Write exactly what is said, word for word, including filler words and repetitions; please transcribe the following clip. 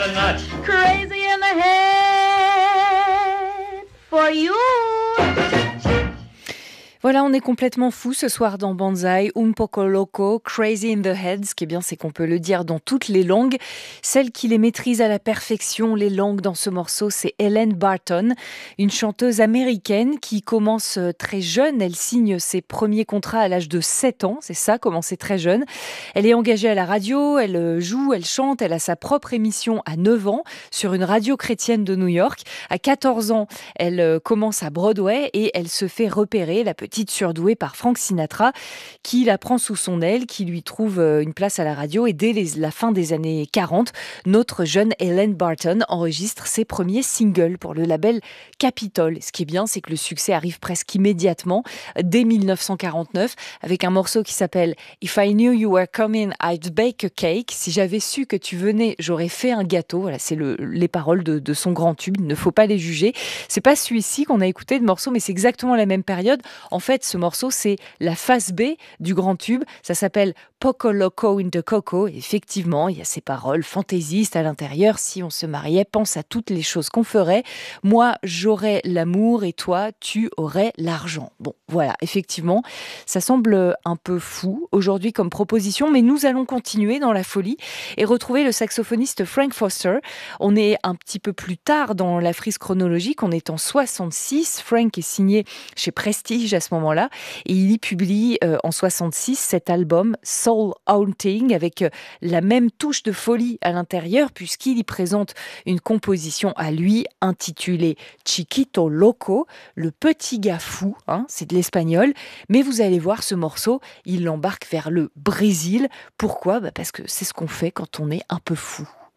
the nut. Crazy in the head for you. Voilà, on est complètement fou ce soir dans Banzai, un poco loco, crazy in the head. Ce qui est bien, c'est qu'on peut le dire dans toutes les langues. Celle qui les maîtrise à la perfection, les langues dans ce morceau, c'est Helen Barton, une chanteuse américaine qui commence très jeune. Elle signe ses premiers contrats à l'âge de sept ans, c'est ça, commencer très jeune. Elle est engagée à la radio, elle joue, elle chante, elle a sa propre émission à neuf ans sur une radio chrétienne de New York. À quatorze ans, elle commence à Broadway et elle se fait repérer, la petite petite surdouée par Frank Sinatra, qui la prend sous son aile, qui lui trouve une place à la radio. Et dès les, la fin des années quarante, notre jeune Helen Barton enregistre ses premiers singles pour le label Capitol. Ce qui est bien, c'est que le succès arrive presque immédiatement, dès dix-neuf cent quarante-neuf, avec un morceau qui s'appelle « If I knew you were coming, I'd bake a cake ». Si j'avais su que tu venais, j'aurais fait un gâteau. Voilà, c'est le, les paroles de, de son grand tube. Il ne faut pas les juger. C'est pas celui-ci qu'on a écouté de morceau, mais c'est exactement la même période. En fait, ce morceau, c'est la face B du grand tube. Ça s'appelle Poco Loco in the Coco. Et effectivement, il y a ces paroles fantaisistes à l'intérieur. Si on se mariait, pense à toutes les choses qu'on ferait. Moi, j'aurais l'amour et toi, tu aurais l'argent. Bon, voilà, effectivement, ça semble un peu fou aujourd'hui comme proposition, mais nous allons continuer dans la folie et retrouver le saxophoniste Frank Foster. On est un petit peu plus tard dans la frise chronologique. On est en soixante-six. Frank est signé chez Prestige à ce moment-là et il y publie euh, en soixante-six cet album Soul Haunting avec euh, la même touche de folie à l'intérieur puisqu'il y présente une composition à lui intitulée Chiquito Loco, le petit gars fou, hein, c'est de l'espagnol, mais vous allez voir ce morceau, il l'embarque vers le Brésil. Pourquoi ? Bah parce que c'est ce qu'on fait quand on est un peu fou.